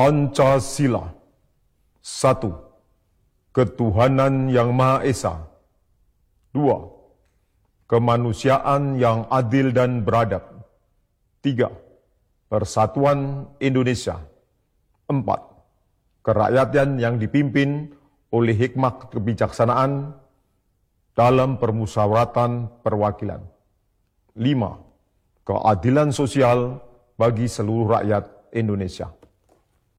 Pancasila. 1. Ketuhanan yang Maha Esa. 2. Kemanusiaan yang adil dan beradab. 3. Persatuan Indonesia. 4. Kerakyatan yang dipimpin oleh hikmat kebijaksanaan dalam permusyawaratan perwakilan. 5. Keadilan sosial bagi seluruh rakyat Indonesia.